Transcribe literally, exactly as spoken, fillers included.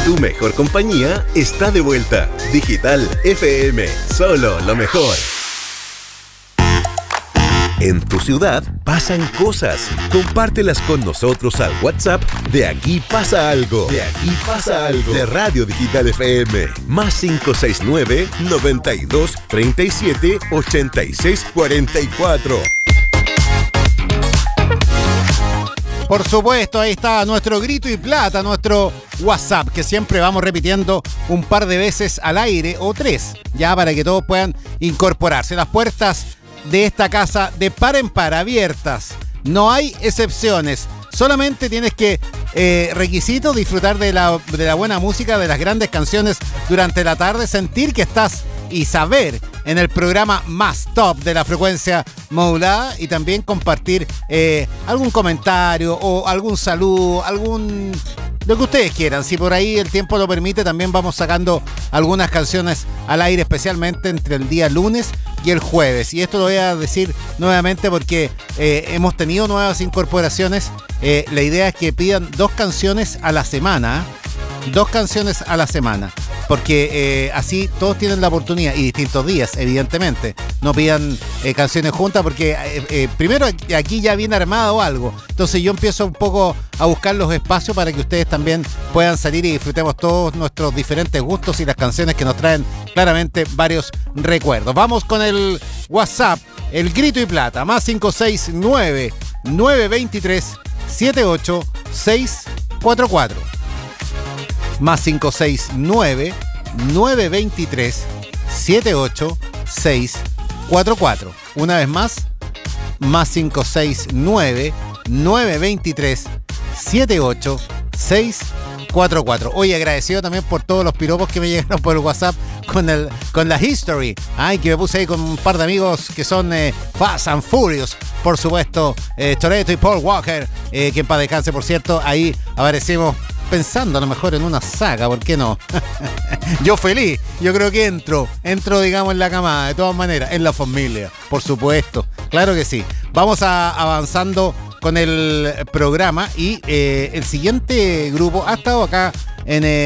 Tu mejor compañía está de vuelta. Digital F M, solo lo mejor. En tu ciudad pasan cosas. Compártelas con nosotros al WhatsApp de Aquí Pasa Algo. De Aquí Pasa Algo. De Radio Digital F M. Más cinco seis nueve, noventa y dos, treinta y siete, ochenta y seis, cuarenta y cuatro. Por supuesto, ahí está nuestro grito y plata, nuestro WhatsApp, que siempre vamos repitiendo un par de veces al aire, o tres, ya para que todos puedan incorporarse. Las puertas de esta casa de par en par abiertas. No hay excepciones. Solamente tienes que, eh, requisito, disfrutar de la, de la buena música, de las grandes canciones durante la tarde, sentir que estás y saber en el programa más top de la frecuencia modulada, y también compartir eh, algún comentario o algún saludo, algún... lo que ustedes quieran. Si por ahí el tiempo lo permite, también vamos sacando algunas canciones al aire, especialmente entre el día lunes y el jueves. Y esto lo voy a decir nuevamente porque eh, hemos tenido nuevas incorporaciones. Eh, la idea es que pidan dos canciones a la semana. Dos canciones a la semana. Porque eh, así todos tienen la oportunidad, y distintos días, evidentemente. No pidan eh, canciones juntas porque eh, eh, primero aquí ya viene armado algo. Entonces yo empiezo un poco a buscar los espacios para que ustedes también puedan salir y disfrutemos todos nuestros diferentes gustos y las canciones que nos traen claramente varios recuerdos. Vamos con el WhatsApp, el grito y plata, más cinco seis nueve, nueve dos tres, siete ocho seis cuatro cuatro. Más cinco seis nueve, nueve dos tres, siete ocho seis cuatro cuatro. Una vez más, más cinco seis nueve, nueve dos tres, siete ocho seis cuatro cuatro. Hoy agradecido también por todos los piropos que me llegaron por el WhatsApp con el con la history. Ay, que me puse ahí con un par de amigos que son eh, Fast and Furious. Por supuesto, eh, Toretto y Paul Walker, eh, que en paz descanse, por cierto. Ahí aparecimos pensando a lo mejor en una saga, ¿por qué no? Yo feliz, yo creo que entro, entro digamos en la camada, de todas maneras, en la familia, por supuesto, claro que sí. Vamos a, avanzando con el programa y eh, el siguiente grupo ha estado acá en... Eh,